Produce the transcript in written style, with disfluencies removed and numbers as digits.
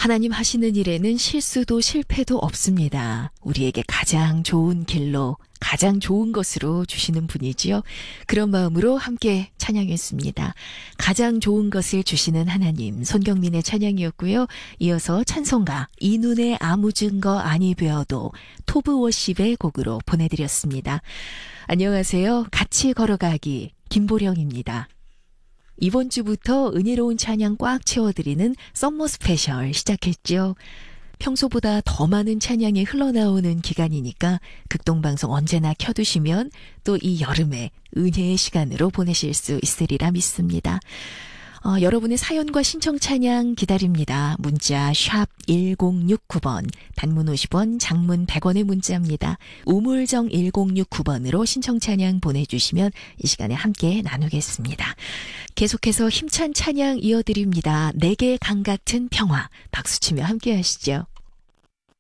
하나님 하시는 일에는 실수도 실패도 없습니다. 우리에게 가장 좋은 길로, 가장 좋은 것으로 주시는 분이지요. 그런 마음으로 함께 찬양했습니다. 가장 좋은 것을 주시는 하나님, 손경민의 찬양이었고요. 이어서 찬송가 이 눈에 아무 증거 아니 되어도 토브워십의 곡으로 보내드렸습니다. 안녕하세요. 같이 걸어가기 김보령입니다. 이번 주부터 은혜로운 찬양 꽉 채워드리는 썸머 스페셜 시작했죠. 평소보다 더 많은 찬양이 흘러나오는 기간이니까 극동방송 언제나 켜두시면 또 이 여름에 은혜의 시간으로 보내실 수 있으리라 믿습니다. 여러분의 사연과 신청 찬양 기다립니다. 문자 샵 1069번, 단문 50원, 장문 100원의 문자입니다. 우물정 1069번으로 신청 찬양 보내주시면 이 시간에 함께 나누겠습니다. 계속해서 힘찬 찬양 이어드립니다. 내게 강 같은 평화, 박수치며 함께 하시죠.